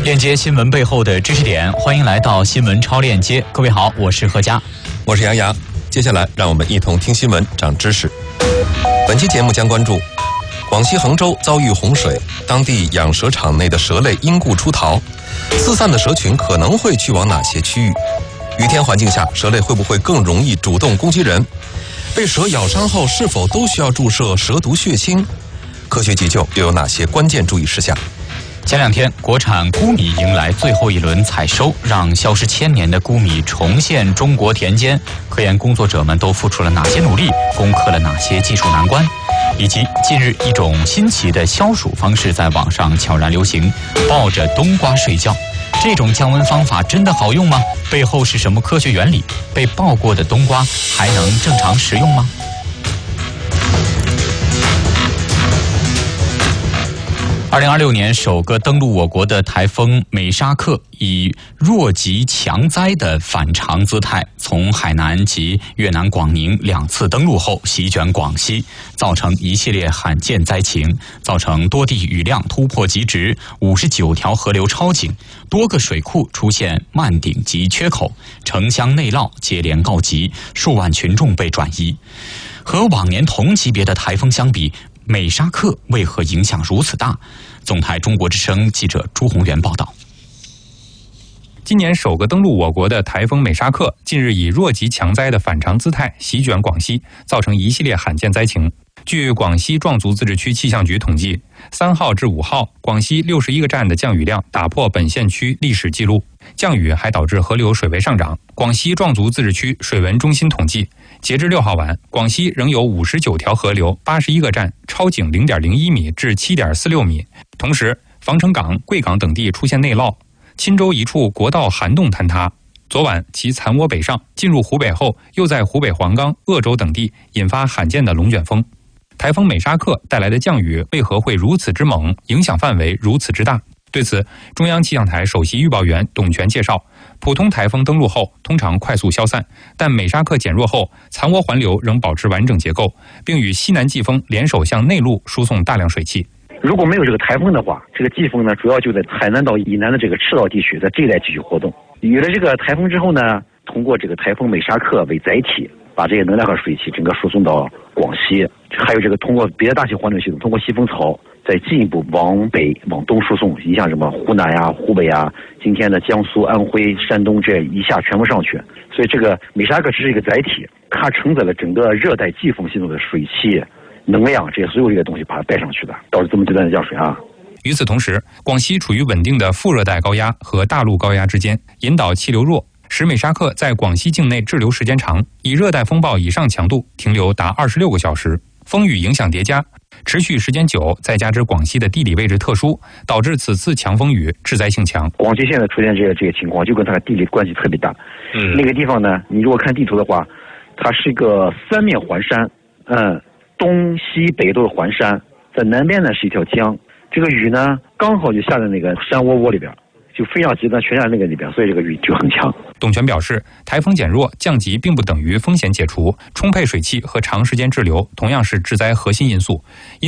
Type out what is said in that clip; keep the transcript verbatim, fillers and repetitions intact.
链接新闻背后的知识点，欢迎来到新闻超链接。各位好，我是何佳， 我是杨洋。接下来让我们一同听新闻长知识。本期节目将关注广西衡州遭遇洪水，当地养蛇场内的蛇类因故出逃，四散的蛇群可能会去往哪些区域？雨天环境下，蛇类会不会更容易主动攻击人？被蛇咬伤后是否都需要注射蛇毒血清？科学急救又有哪些关键注意事项？ 前两天，国产钴米迎来最后一轮采收，让消失千年的钴米重现中国田间。科研工作者们都付出了哪些努力，攻克了哪些技术难关？以及近日一种新奇的消暑方式在网上悄然流行，抱着冬瓜睡觉。这种降温方法真的好用吗？背后是什么科学原理？被抱过的冬瓜还能正常食用吗？二零二六年首个登陆我国的台风美沙克以弱极强灾的反常姿态，从海南及越南广宁两次登陆后席卷广西，造成一系列罕见灾情，造成多地雨量突破极值，五十九条河流超警，多个水库出现漫顶及缺口，城乡内涝接连告急，数万群众被转移。和往年同级别的台风相比，美沙克为何影响如此大？总台中国之声记者朱宏元报道。 今年首个登陆我国的台风美沙克，近日以弱极强灾的反常姿态席卷广西，造成一系列罕见灾情。据广西壮族自治区气象局统计，三号至五号，广西六十一个站的降雨量打破本县区历史记录，降雨还导致河流水位上涨。广西壮族自治区水文中心统计，截至六号晚，广西仍有五十九条河流、八十一个站超警 零点零一米至 七点四六米。同时，防城港、贵港等地出现内涝，钦州一处国道涵洞坍塌。昨晚其残涡北上，进入湖北后，又在湖北黄冈、鄂州等地引发罕见的龙卷风。台风美沙克带来的降雨为何会如此之猛，影响范围如此之大？对此，中央气象台首席预报员董全介绍，普通台风登陆后通常快速消散，但美沙克减弱后，残涡环流仍保持完整结构，并与西南季风联手向内陆输送大量水汽。 如果没有这个台风的话，这个季风呢，主要就在海南岛以南的这个赤道地区，在这一带继续活动。有了这个台风之后呢，通过这个台风美沙克为载体，把这些能量和水汽整个输送到广西，还有这个通过别的大气环流系统，通过西风槽再进一步往北往东输送。你像什么湖南呀、湖北呀，今天的江苏、安徽、山东这一下全部上去，所以这个美沙克只是一个载体，它承载了整个热带季风系统的水汽、能量，这些所有这些东西把它带上去的，导致这么极端的降水啊。 与此同时，广西处于稳定的副热带高压和大陆高压之间，引导气流弱，使美沙克在广西境内滞留时间长，以热带风暴以上强度停留达二十六个小时，风雨影响叠加，持续时间久，再加之广西的地理位置特殊，导致此次强风雨致灾性强。 广西现在出现这个这个情况，就跟它的地理关系特别大。嗯，那个地方呢，你如果看地图的话，它是一个三面环山，嗯，东西北都是环山，在南边呢是一条江。这个雨呢，刚好就下在那个山窝窝里边，就非常极端，全在那个里边，所以这个雨就很强。 董全表示，台风减弱降级并不等于风险解除，充沛水汽和长时间滞留同样是致灾核心因素。